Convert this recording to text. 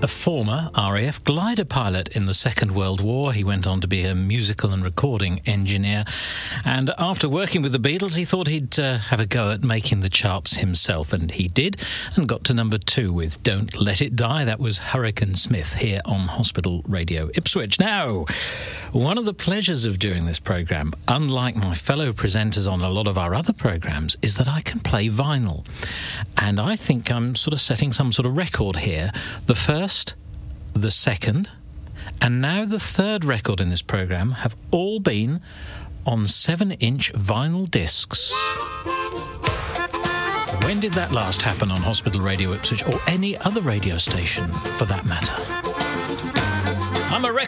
a former RAF glider pilot in the Second World War. He went on to be a musical and recording engineer. And after working with the Beatles, he thought he'd have a go at making the charts himself. And he did, and got to number 2 with Don't Let It Die. That was Hurricane Smith here on Hospital Radio Ipswich. Now, one of the pleasures of doing this programme, unlike my fellow presenters on a lot of our other programmes, is that I can play vinyl. And I think I'm sort of setting some sort of record here. The first, the second, and now the third record in this programme have all been on 7-inch vinyl discs. When did that last happen on Hospital Radio Ipswich, or any other radio station for that matter? I'm a